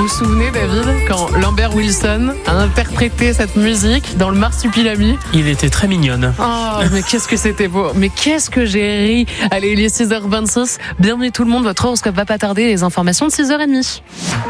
vous souvenez, David, quand Lambert Wilson a interprété cette musique dans le Marsupilami? Il était très mignonne. Oh, mais qu'est-ce que c'était beau. Mais qu'est-ce que j'ai ri. Allez, il est 6h26. Bienvenue tout le monde, votre horoscope va pas tarder. Les informations de 6h30.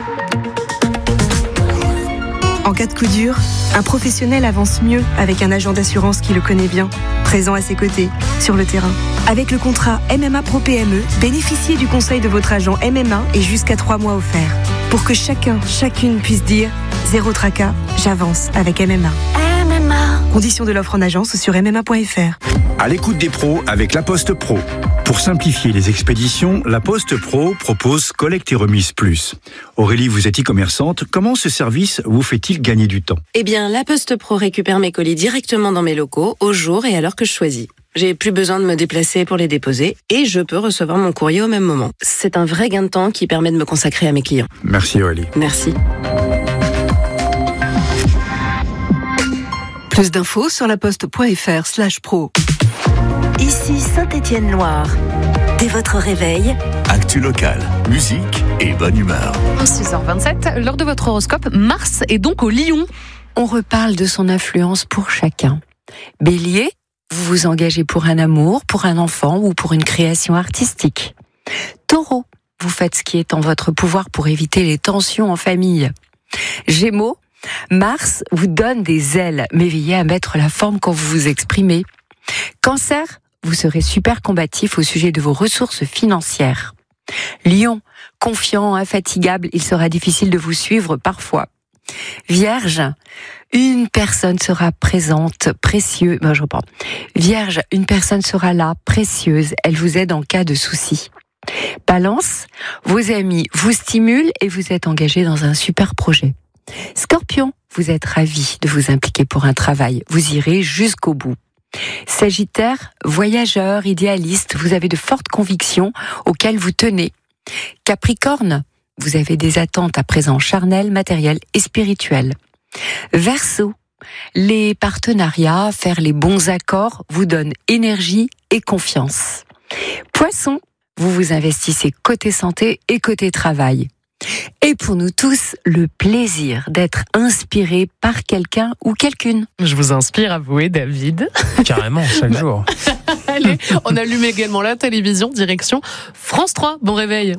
En cas de coup dur, un professionnel avance mieux avec un agent d'assurance qui le connaît bien, présent à ses côtés, sur le terrain. Avec le contrat MMA Pro PME, bénéficiez du conseil de votre agent MMA et jusqu'à 3 mois offerts. Pour que chacune puisse dire « Zéro tracas, j'avance avec MMA ». Conditions de l'offre en agence sur mma.fr. À l'écoute des pros avec La Poste Pro. Pour simplifier les expéditions, La Poste Pro propose Collecte et Remise Plus. Aurélie, vous êtes e-commerçante. Comment ce service vous fait-il gagner du temps? Eh bien, La Poste Pro récupère mes colis directement dans mes locaux, au jour et à l'heure que je choisis. J'ai plus besoin de me déplacer pour les déposer et je peux recevoir mon courrier au même moment. C'est un vrai gain de temps qui permet de me consacrer à mes clients. Merci Aurélie. Merci. Plus d'infos sur laposte.fr/pro. Ici Saint-Étienne-Loire. Dès votre réveil, actu locale, musique et bonne humeur. 6h27, l'heure de votre horoscope. Mars est donc au Lion. On reparle de son influence pour chacun. Bélier, vous vous engagez pour un amour, pour un enfant ou pour une création artistique. Taureau, vous faites ce qui est en votre pouvoir pour éviter les tensions en famille. Gémeaux, Mars vous donne des ailes, mais veillez à mettre la forme quand vous vous exprimez. Cancer, vous serez super combatif au sujet de vos ressources financières. Lion, confiant, infatigable, il sera difficile de vous suivre parfois. Vierge, une personne sera présente, précieuse. Vierge, une personne sera là, précieuse, elle vous aide en cas de souci. Balance, vos amis vous stimulent et vous êtes engagé dans un super projet. Scorpion, vous êtes ravi de vous impliquer pour un travail, vous irez jusqu'au bout. Sagittaire, voyageur, idéaliste, vous avez de fortes convictions auxquelles vous tenez. Capricorne, vous avez des attentes à présent charnelles, matérielles et spirituelles. Verseau, les partenariats, faire les bons accords vous donnent énergie et confiance. Poisson, vous vous investissez côté santé et côté travail. Et pour nous tous, le plaisir d'être inspiré par quelqu'un ou quelqu'une. Je vous inspire à vous et David. Carrément, chaque jour. Allez, on allume également la télévision, direction France 3. Bon réveil.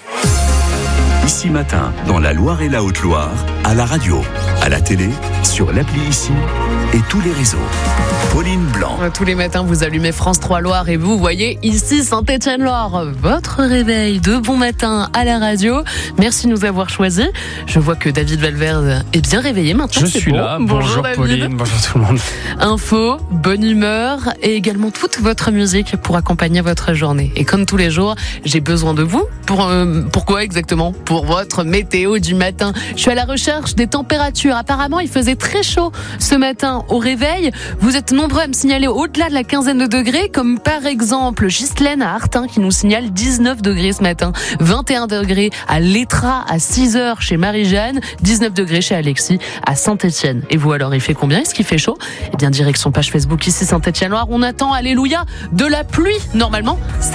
Ici Matin, dans la Loire et la Haute-Loire, à la radio, à la télé, sur l'appli Ici et tous les réseaux. Pauline Blanc. Tous les matins, vous allumez France 3 Loire et vous voyez ici Saint-Étienne-Loire. Votre réveil de bon matin à la radio. Merci de nous avoir choisis. Je vois que David Valverde est bien réveillé maintenant. Je suis là. Bonjour David. Pauline, bonjour tout le monde. Info, bonne humeur et également toute votre musique pour accompagner votre journée. Et comme tous les jours, j'ai besoin de vous. Pourquoi exactement? Pour votre météo du matin. Je suis à la recherche des températures. Apparemment, il faisait très chaud ce matin au réveil. Vous êtes nombreux à me signaler au-delà de la quinzaine de degrés, comme par exemple Ghislaine à Artin qui nous signale 19 degrés ce matin, 21 degrés à Letras à 6h chez Marie-Jeanne, 19 degrés chez Alexis à Saint-Étienne. Et vous alors, il fait combien? Est-ce qu'il fait chaud? Eh bien, direction page Facebook ici Saint-Étienne-Loire. On attend, alléluia, de la pluie normalement.